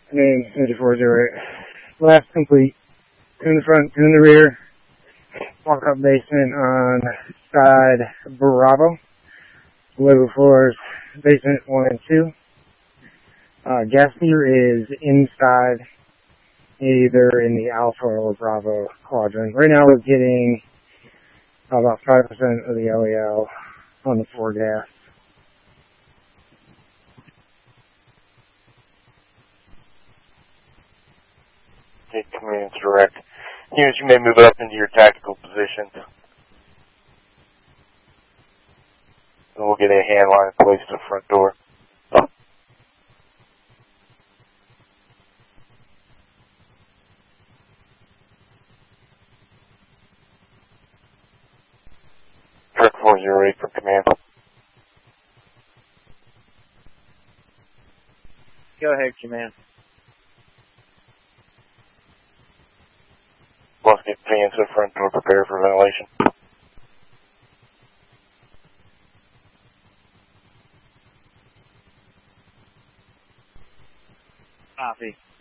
Name 5408. Left complete. Two in the front, two in the rear. Walk up basement on side Bravo. Level floors, basement 1 and 2. Gas meter is inside, either in the Alpha or Bravo quadrant. Right now we're getting about 5% of the LEL on the 4 gas. Okay, command direct. Units, you may move up into your tactical positions. And we'll get a hand line placed at the front door. Truck 408 from command. Go ahead, command. Let's get fans to the front door, prepare for ventilation. Copy.